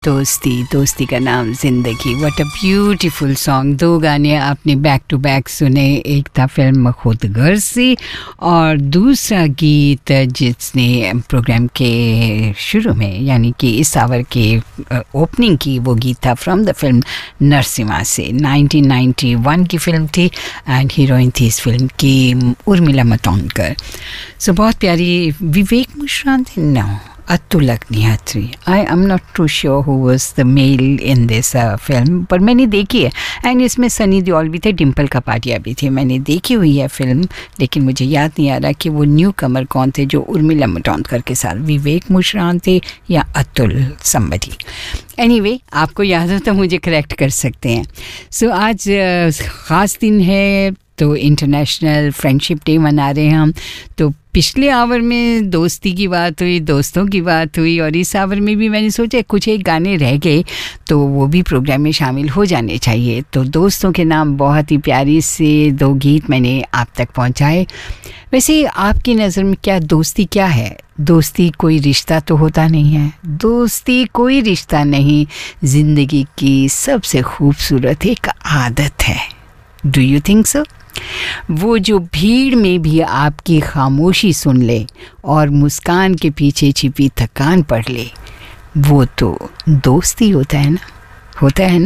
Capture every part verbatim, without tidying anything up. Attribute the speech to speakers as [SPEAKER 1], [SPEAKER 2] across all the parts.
[SPEAKER 1] दोस्ती दोस्ती का नाम जिंदगी, व्हाट अ ब्यूटीफुल सॉन्ग। दो गाने आपने बैक टू बैक सुने, एक था फिल्म खुद गर्ज से और दूसरा गीत जिसने प्रोग्राम के शुरू में यानी कि इस आवर के ओपनिंग की, वो गीत था फ्रॉम द फिल्म नरसिम्हा से। नाइनटीन नाइंटी वन की फिल्म थी एंड हीरोइन थी इस फिल्म की उर्मिला मातोंडकर। सो बहुत प्यारी। विवेक मुश्रान थे no Atul Agnihotri. I am not too sure who was the male in this uh, film, पर मैंने देखी है एंड इसमें सनी देओल भी थे, डिम्पल कपाडिया भी थे। मैंने देखी हुई है फिल्म, लेकिन मुझे याद नहीं आ रहा कि वो न्यू कमर कौन थे जो उर्मिला मातोंडकर के साथ, विवेक मुश्रान थे या अतुल somebody. एनीवे anyway, आपको याद हो तो मुझे करेक्ट कर सकते हैं। सो so, आज uh, ख़ास दिन है, तो इंटरनेशनल फ्रेंडशिप डे मना रहे हैं हम। तो पिछले आवर में दोस्ती की बात हुई, दोस्तों की बात हुई, और इस आवर में भी मैंने सोचा कुछ एक गाने रह गए तो वो भी प्रोग्राम में शामिल हो जाने चाहिए। तो दोस्तों के नाम बहुत ही प्यारी से दो गीत मैंने आप तक पहुंचाए। वैसे आपकी नज़र में क्या दोस्ती क्या है? दोस्ती कोई रिश्ता तो होता नहीं है, दोस्ती कोई रिश्ता नहीं, ज़िंदगी की सबसे खूबसूरत एक आदत है। Do you think so? वो जो भीड़ में भी आपकी खामोशी सुन ले और मुस्कान के पीछे छिपी थकान पढ़ ले, वो तो दोस्ती होता है ना, होता है ना।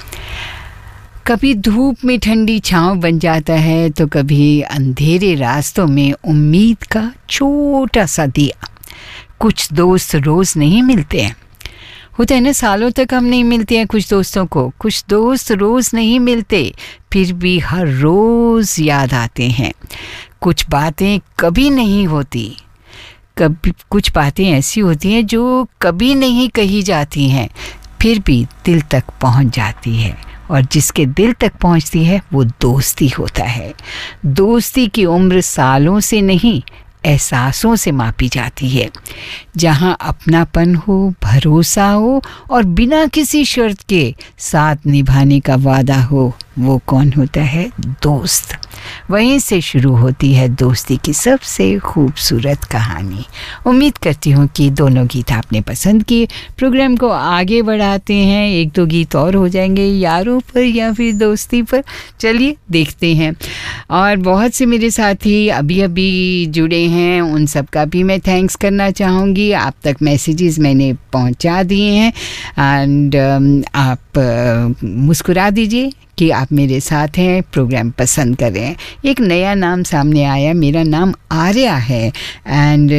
[SPEAKER 1] कभी धूप में ठंडी छांव बन जाता है, तो कभी अंधेरे रास्तों में उम्मीद का छोटा सा दिया। कुछ दोस्त रोज़ नहीं मिलते हैं, होता है ना, सालों तक हम नहीं मिलते हैं कुछ दोस्तों को। कुछ दोस्त रोज़ नहीं मिलते, फिर भी हर रोज़ याद आते हैं। कुछ बातें कभी नहीं होती, कभी कुछ बातें ऐसी होती हैं जो कभी नहीं कही जाती हैं, फिर भी दिल तक पहुंच जाती है, और जिसके दिल तक पहुंचती है वो दोस्ती होता है। दोस्ती की उम्र सालों से नहीं, एहसासों से मापी जाती है। जहाँ अपनापन हो, भरोसा हो और बिना किसी शर्त के साथ निभाने का वादा हो, वो कौन होता है? दोस्त। वहीं से शुरू होती है दोस्ती की सबसे खूबसूरत कहानी। उम्मीद करती हूँ कि दोनों गीत आपने पसंद किए। प्रोग्राम को आगे बढ़ाते हैं, एक दो गीत और हो जाएंगे यारों पर या फिर दोस्ती पर, चलिए देखते हैं। और बहुत से मेरे साथी अभी अभी जुड़े हैं, उन सब का भी मैं थैंक्स करना चाहूँगी। आप तक मैसेजेस मैंने पहुँचा दिए हैं एंड um, आप uh, मुस्कुरा दीजिए कि आप मेरे साथ हैं, प्रोग्राम पसंद कर रहे हैं। एक नया नाम सामने आया, मेरा नाम आर्या है एंड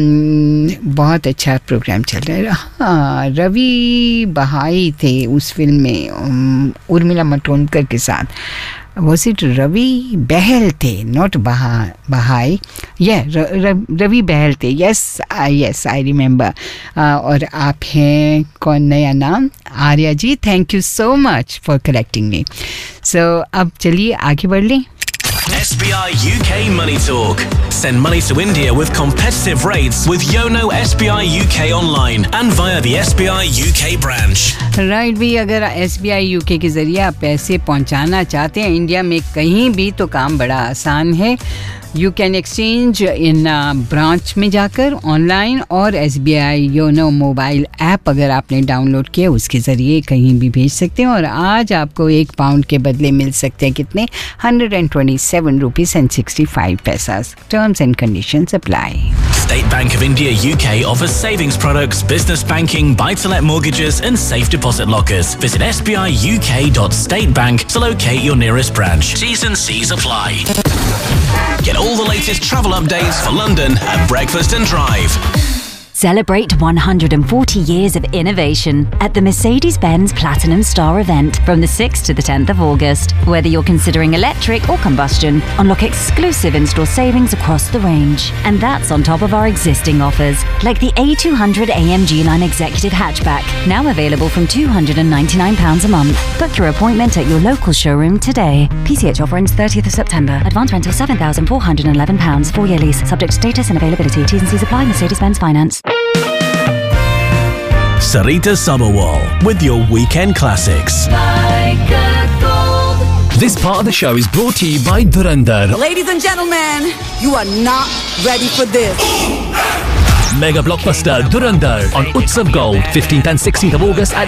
[SPEAKER 1] um, बहुत अच्छा प्रोग्राम चल रहा है। हाँ, रवि बहाई थे उस फिल्म में um, उर्मिला मातोंडकर के साथ। Was it रवि बहल थे, नॉट बहा बहाई, ये रवि बहल थे। Yes yes I remember. और आप हैं कौन? नया नाम Arya ji, thank you so much for correcting me. सो अब चलिए आगे बढ़ लें।
[SPEAKER 2] S B I U K Money Talk. Send money to India with competitive rates with Yono S B I U K online and via the S B I U K branch.
[SPEAKER 1] Right भी, अगर S B I U K के ज़रिए आप पैसे पहुंचाना चाहते हैं India में कहीं भी, तो काम बड़ा आसान है। You can exchange in branch में जाकर ऑनलाइन, और S B I YONO mobile app अगर आपने डाउनलोड किया उसके ज़रिए कहीं भी भेज सकते हैं। और आज आपको एक पाउंड के बदले मिल सकते हैं कितने? Hundred and twenty seven rupees and sixty five पैसा। Terms and conditions apply.
[SPEAKER 2] State Bank of India U K offers savings products, business banking, buy-to-let mortgages and safe deposit lockers. Visit s b i u k dot state bank to locate your nearest branch. T's and C's apply. Get all the latest travel updates for London at Breakfast and Drive.
[SPEAKER 3] Celebrate one hundred forty years of innovation at the Mercedes-Benz Platinum Star event from the sixth to the tenth of August. Whether you're considering electric or combustion, unlock exclusive in-store savings across the range. And that's on top of our existing offers, like the A two hundred A M G Line Executive Hatchback, now available from two hundred ninety-nine pounds a month. Book your appointment at your local showroom today. P C H offer ends thirtieth of September. Advance rental seven thousand four hundred eleven pounds. Four-year lease. Subject to status and availability. T's and C's apply. Mercedes-Benz Finance.
[SPEAKER 2] Sarita Sabharwal with your weekend classics.
[SPEAKER 4] Like a gold.
[SPEAKER 5] This part of the show is brought to you by Dhurandhar.
[SPEAKER 6] Ladies and gentlemen, you are not ready for this.
[SPEAKER 5] mega blockbuster Dhurandhar on Utsav Gold, fifteenth and sixteenth of August at